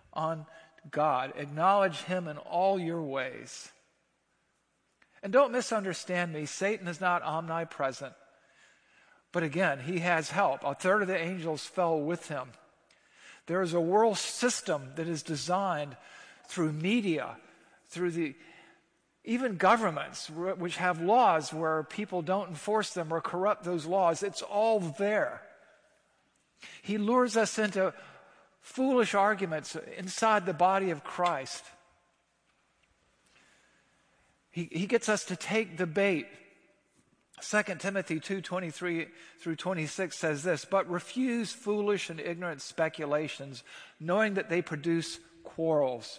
on God. Acknowledge him in all your ways. And don't misunderstand me. Satan is not omnipresent. But again, he has help. A third of the angels fell with him. There is a world system that is designed through media, through even governments, which have laws where people don't enforce them or corrupt those laws. It's all there. He lures us into foolish arguments inside the body of Christ. He gets us to take the bait. 2 Timothy 2:23 through 26 says this, "But refuse foolish and ignorant speculations, knowing that they produce quarrels."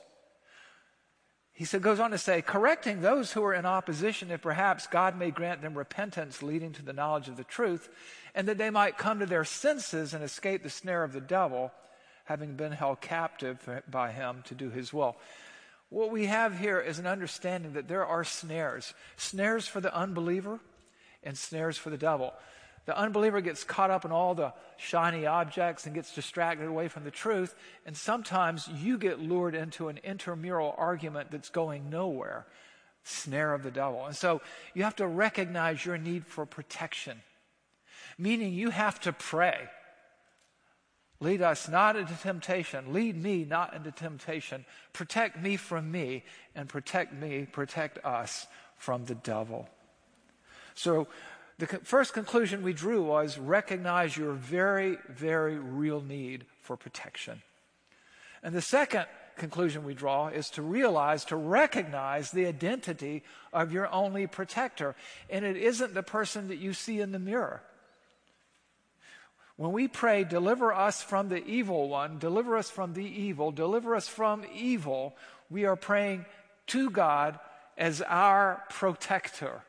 He goes on to say, "Correcting those who are in opposition, if perhaps God may grant them repentance leading to the knowledge of the truth, and that they might come to their senses and escape the snare of the devil, having been held captive by him to do his will." What we have here is an understanding that there are snares. Snares for the unbeliever and snares for the devil. The unbeliever gets caught up in all the shiny objects and gets distracted away from the truth. And sometimes you get lured into an intramural argument that's going nowhere. Snare of the devil. And so you have to recognize your need for protection. Meaning you have to pray. Lead us not into temptation. Lead me not into temptation. Protect me from me, and protect us from the devil. So the first conclusion we drew was recognize your very, very real need for protection. And the second conclusion we draw is to recognize the identity of your only protector. And it isn't the person that you see in the mirror. When we pray, deliver us from the evil one, deliver us from the evil, deliver us from evil, we are praying to God as our protector.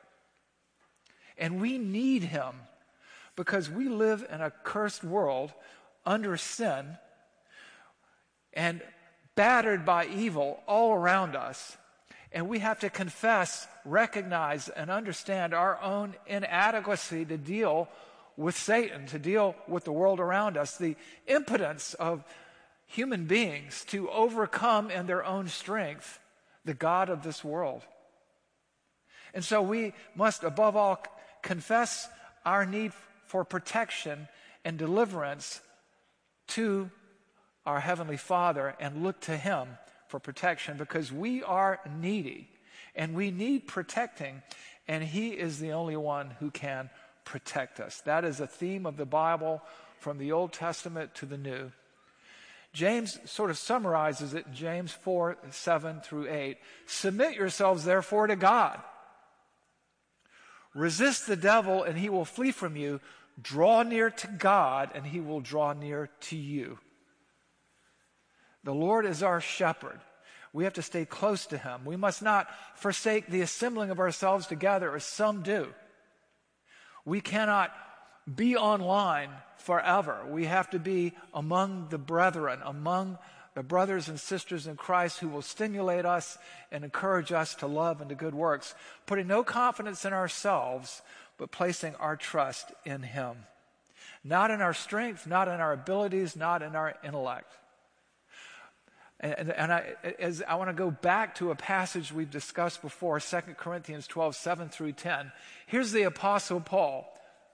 And we need him because we live in a cursed world under sin and battered by evil all around us. And we have to confess, recognize, and understand our own inadequacy to deal with Satan, to deal with the world around us, the impotence of human beings to overcome in their own strength the God of this world. And so we must, above all, confess our need for protection and deliverance to our Heavenly Father and look to him for protection because we are needy and we need protecting, and he is the only one who can protect us. That is a theme of the Bible from the Old Testament to the New. James sort of summarizes it in James 4:7 through 8. "Submit yourselves therefore to God. Resist the devil and he will flee from you. Draw near to God and he will draw near to you." The Lord is our shepherd. We have to stay close to him. We must not forsake the assembling of ourselves together as some do. We cannot be online forever. We have to be among the brethren, among the brothers and sisters in Christ who will stimulate us and encourage us to love and to good works, putting no confidence in ourselves, but placing our trust in him. Not in our strength, not in our abilities, not in our intellect. And I want to go back to a passage we've discussed before, 2 Corinthians 12:7 through 10. Here's the Apostle Paul,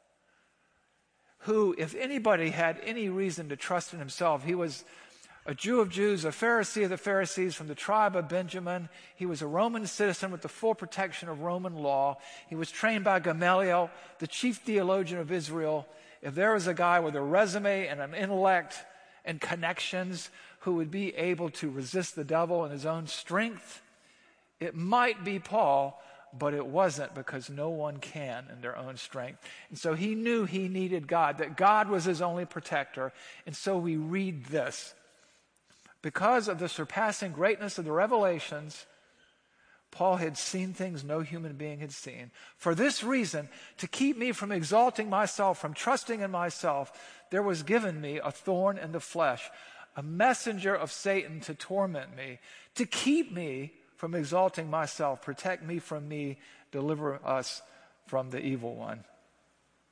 who, if anybody had any reason to trust in himself, he was a Jew of Jews, a Pharisee of the Pharisees from the tribe of Benjamin. He was a Roman citizen with the full protection of Roman law. He was trained by Gamaliel, the chief theologian of Israel. If there was a guy with a resume and an intellect and connections who would be able to resist the devil in his own strength, it might be Paul, but it wasn't, because no one can in their own strength. And so he knew he needed God, that God was his only protector. And so we read this. Because of the surpassing greatness of the revelations, Paul had seen things no human being had seen. For this reason, to keep me from exalting myself, from trusting in myself, there was given me a thorn in the flesh, a messenger of Satan to torment me, to keep me from exalting myself, protect me from me, deliver us from the evil one.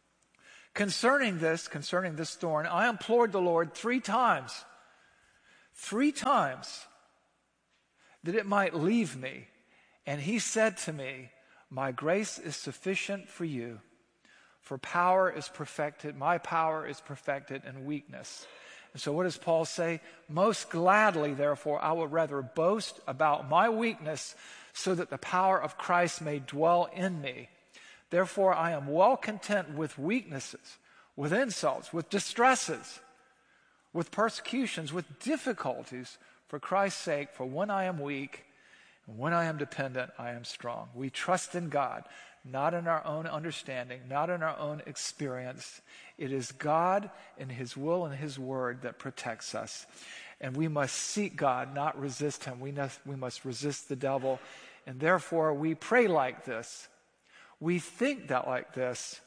Concerning this thorn, I implored the Lord 3 times. 3 times that it might leave me. And he said to me, my grace is sufficient for you, for my power is perfected in weakness. And so what does Paul say? Most gladly, therefore, I will rather boast about my weakness so that the power of Christ may dwell in me. Therefore, I am well content with weaknesses, with insults, with distresses, with persecutions, with difficulties, for Christ's sake. For when I am weak, and when I am dependent, I am strong. We trust in God, not in our own understanding, not in our own experience. It is God and his will and his word that protects us. And we must seek God, not resist him. We must resist the devil. And therefore, we pray like this. We think that like this.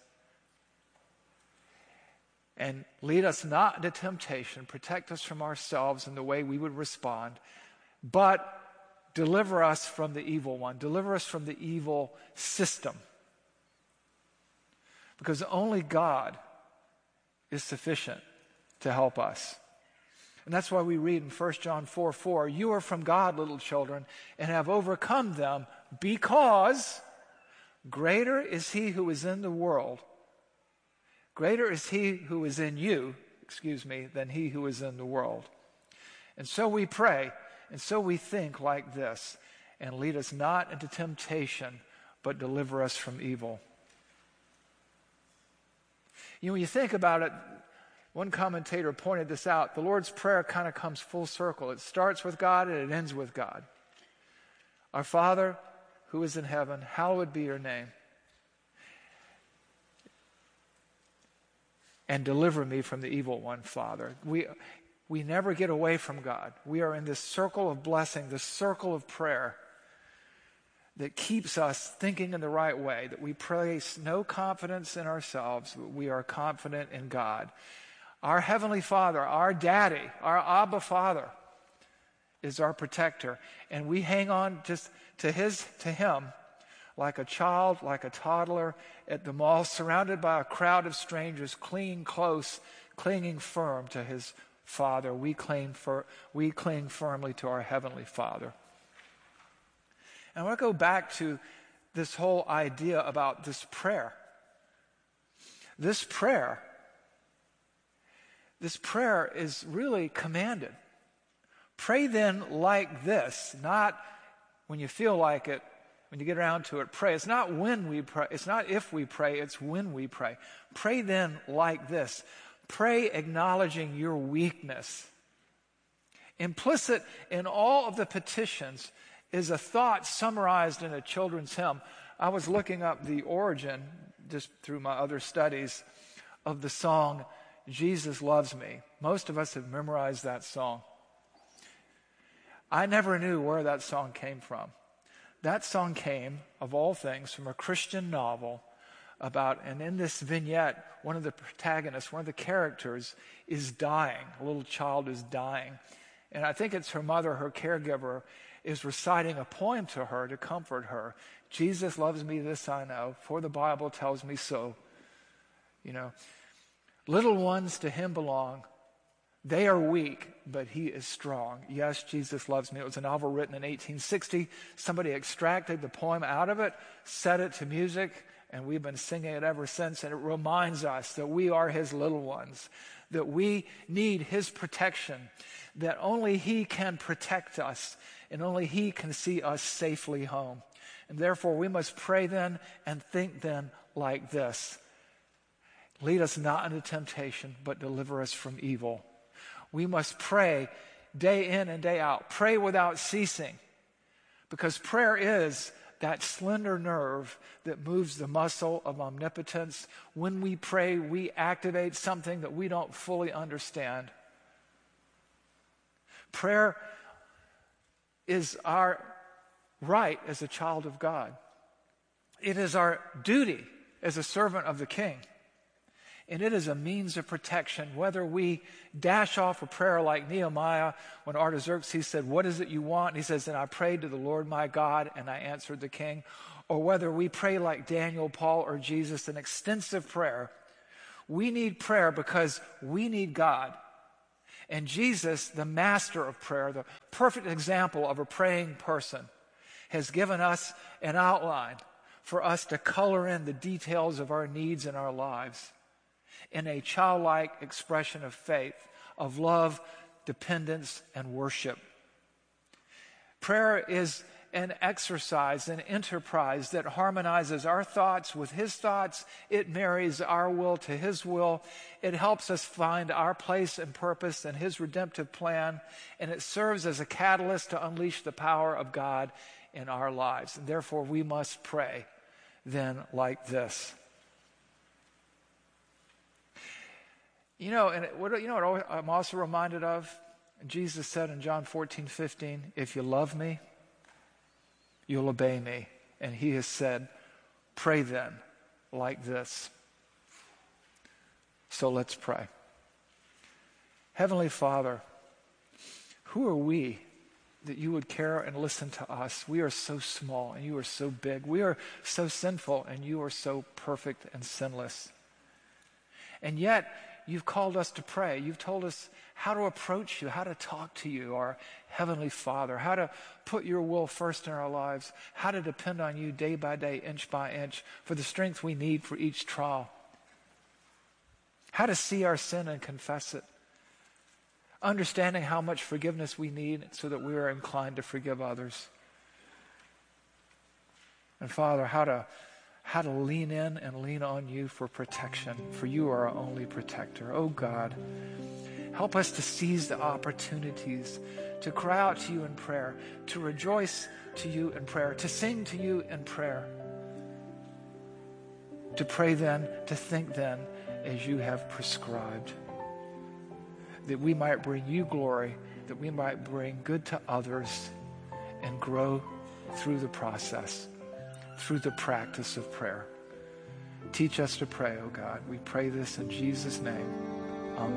And lead us not into temptation. Protect us from ourselves in the way we would respond. But deliver us from the evil one. Deliver us from the evil system. Because only God is sufficient to help us. And that's why we read in 1 John 4:4, you are from God, little children, and have overcome them, because greater is he who is in the world. Greater is he who is in you, than he who is in the world. And so we pray, and so we think like this, and lead us not into temptation, but deliver us from evil. When you think about it, one commentator pointed this out. The Lord's Prayer kind of comes full circle. It starts with God and it ends with God. Our Father, who is in heaven, hallowed be your name. And deliver me from the evil one, Father. We never get away from God. We are in this circle of blessing, this circle of prayer that keeps us thinking in the right way, that we place no confidence in ourselves, but we are confident in God. Our Heavenly Father, our Daddy, our Abba Father is our protector. And we hang on just to Him like a child, like a toddler at the mall, surrounded by a crowd of strangers, clinging close, clinging firm to His Father. We cling firmly to our Heavenly Father. And I want to go back to this whole idea about this prayer. This prayer is really commanded. Pray then like this, not when you feel like it, when you get around to it. Pray. It's not when we pray. It's not if we pray. It's when we pray. Pray then like this. Pray acknowledging your weakness. Implicit in all of the petitions is a thought summarized in a children's hymn. I was looking up the origin, just through my other studies, of the song, Jesus Loves Me. Most of us have memorized that song. I never knew where that song came from. That song came, of all things, from a Christian novel about, and in this vignette, one of the protagonists, one of the characters, is dying. A little child is dying. And I think it's her mother, her caregiver, is reciting a poem to her to comfort her. Jesus loves me, this I know, for the Bible tells me so. Little ones to him belong. They are weak, but he is strong. Yes, Jesus loves me. It was a novel written in 1860. Somebody extracted the poem out of it, set it to music, and we've been singing it ever since. And it reminds us that we are his little ones, that we need his protection, that only he can protect us, and only he can see us safely home. And therefore, we must pray then and think then like this. Lead us not into temptation, but deliver us from evil. We must pray day in and day out. Pray without ceasing. Because prayer is that slender nerve that moves the muscle of omnipotence. When we pray, we activate something that we don't fully understand. Prayer is our right as a child of God. It is our duty as a servant of the King. And it is a means of protection, whether we dash off a prayer like Nehemiah when Artaxerxes said, what is it you want? And he says, and I prayed to the Lord my God, and I answered the king. Or whether we pray like Daniel, Paul, or Jesus, an extensive prayer. We need prayer because we need God. And Jesus, the master of prayer, the perfect example of a praying person, has given us an outline for us to color in the details of our needs in our lives in a childlike expression of faith, of love, dependence, and worship. Prayer is an exercise, an enterprise that harmonizes our thoughts with His thoughts. It marries our will to His will. It helps us find our place and purpose in His redemptive plan, and it serves as a catalyst to unleash the power of God in our lives. And therefore, we must pray then like this. What I'm also reminded of? Jesus said in John 14:15, if you love me, you'll obey me. And He has said, pray then like this. So let's pray. Heavenly Father, who are we that you would care and listen to us? We are so small and you are so big. We are so sinful and you are so perfect and sinless. And yet, you've called us to pray. You've told us how to approach you, how to talk to you, our Heavenly Father, how to put your will first in our lives, how to depend on you day by day, inch by inch, for the strength we need for each trial, how to see our sin and confess it, understanding how much forgiveness we need so that we are inclined to forgive others. And Father, how to lean in and lean on you for protection, for you are our only protector. Oh God, help us to seize the opportunities to cry out to you in prayer, to rejoice to you in prayer, to sing to you in prayer, to pray then, to think then as you have prescribed, that we might bring you glory, that we might bring good to others and grow through the process, through the practice of prayer. Teach us to pray, oh God. We pray this in Jesus' name.